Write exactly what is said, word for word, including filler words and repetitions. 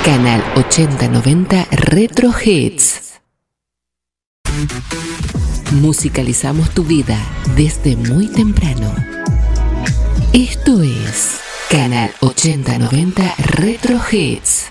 Canal ochenta noventa Retro Hits. Musicalizamos tu vida desde muy temprano. Esto es Canal ochenta noventa Retro Hits.